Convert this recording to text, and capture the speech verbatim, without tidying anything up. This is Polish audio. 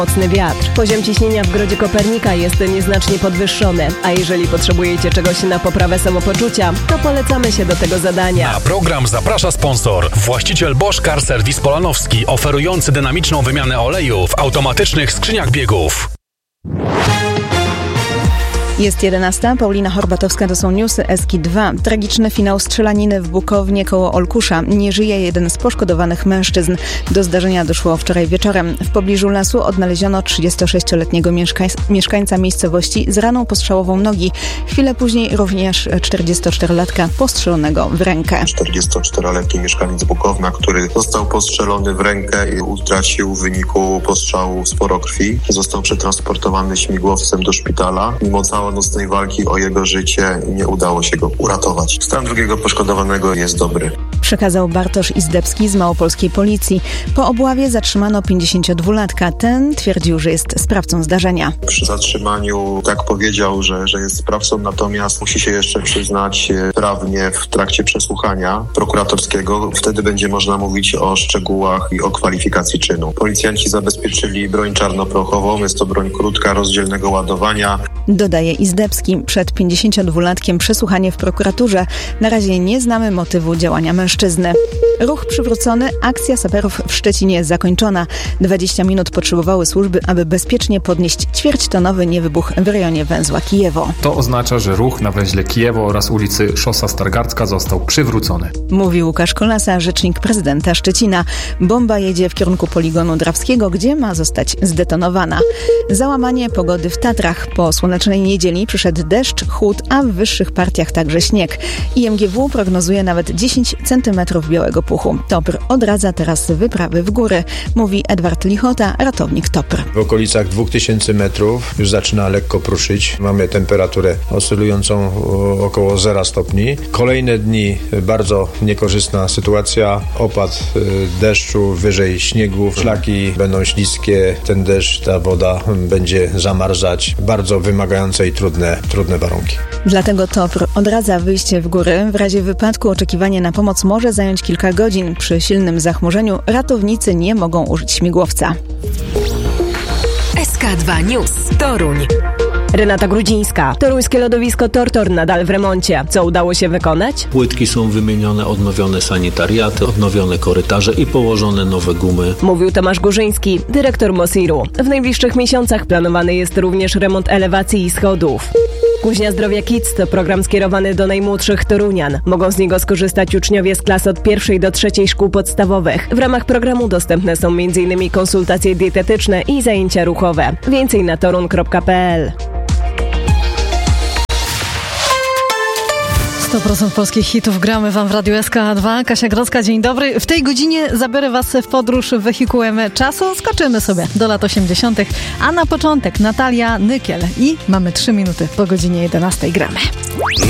Mocny wiatr. Poziom ciśnienia w Grodzie Kopernika jest nieznacznie podwyższony, a jeżeli potrzebujecie czegoś na poprawę samopoczucia, to polecamy się do tego zadania. Na program zaprasza sponsor, właściciel Bosch Car Service Polanowski, oferujący dynamiczną wymianę oleju w automatycznych skrzyniach biegów. Jest jedenasta. Paulina Horbatowska, to są newsy S K I dwa. Tragiczny finał strzelaniny w Bukownie koło Olkusza. Nie żyje jeden z poszkodowanych mężczyzn. Do zdarzenia doszło wczoraj wieczorem. W pobliżu lasu odnaleziono trzydziestosześcioletniego mieszka- mieszkańca miejscowości z raną postrzałową nogi. Chwilę później również czterdziestoczterolatka postrzelonego w rękę. czterdziestoczteroletni mieszkaniec Bukowna, który został postrzelony w rękę i utracił w wyniku postrzału sporo krwi. Został przetransportowany śmigłowcem do szpitala. Mimo całej nocnej walki o jego życie nie udało się go uratować. Stan drugiego poszkodowanego jest dobry. Przekazał Bartosz Izdebski z małopolskiej policji. Po obławie zatrzymano pięćdziesięciodwulatka. Ten twierdził, że jest sprawcą zdarzenia. Przy zatrzymaniu tak powiedział, że, że jest sprawcą, natomiast musi się jeszcze przyznać prawnie w trakcie przesłuchania prokuratorskiego. Wtedy będzie można mówić o szczegółach i o kwalifikacji czynu. Policjanci zabezpieczyli broń czarnoprochową. Jest to broń krótka, rozdzielnego ładowania. Dodaje Izdebski. Przed pięćdziesięciodwulatkiem przesłuchanie w prokuraturze. Na razie nie znamy motywu działania mężczyzny. Ruch przywrócony, akcja saperów w Szczecinie zakończona. dwadzieścia minut potrzebowały służby, aby bezpiecznie podnieść ćwierćtonowy niewybuch w rejonie węzła Kijewo. To oznacza, że ruch na węźle Kijewo oraz ulicy Szosa Stargardzka został przywrócony. Mówi Łukasz Kolasa, rzecznik prezydenta Szczecina. Bomba jedzie w kierunku poligonu Drawskiego, gdzie ma zostać zdetonowana. Załamanie pogody w Tatrach. Po słonecznej niedzieli przyszedł deszcz, chłód, a w wyższych partiach także śnieg. I M G W prognozuje nawet dziesięć centymetrów białego puchu. Topr odradza teraz wyprawy w góry, mówi Edward Lichota, ratownik Topr. W okolicach dwóch tysięcy metrów już zaczyna lekko pruszyć. Mamy temperaturę oscylującą około zera stopni. Kolejne dni bardzo niekorzystna sytuacja. Opad deszczu, wyżej śniegu, szlaki będą śliskie. Ten deszcz, ta woda będzie zamarzać. Bardzo wymagające i trudne, trudne warunki. Dlatego Topr odradza wyjście w góry. W razie wypadku oczekiwanie na pomoc może zająć kilka godzin. Przy silnym zachmurzeniu ratownicy nie mogą użyć śmigłowca. S K dwa News. Toruń. Renata Grudzińska. Toruńskie lodowisko Tortor nadal w remoncie. Co udało się wykonać? Płytki są wymienione, odnowione sanitariaty, odnowione korytarze i położone nowe gumy. Mówił Tomasz Górzyński, dyrektor Mosiru. W najbliższych miesiącach planowany jest również remont elewacji i schodów. Kuźnia Zdrowia Kids to program skierowany do najmłodszych torunian. Mogą z niego skorzystać uczniowie z klas od pierwszej do trzeciej szkół podstawowych. W ramach programu dostępne są m in konsultacje dietetyczne i zajęcia ruchowe. Więcej na torun kropka p l. sto procent polskich hitów gramy wam w Radiu S K dwa. Kasia Grodzka, dzień dobry. W tej godzinie zabiorę was w podróż wehikułem czasu. Skoczymy sobie do lat osiemdziesiątych. A na początek Natalia Nykiel. I mamy trzy minuty po godzinie jedenastej gramy.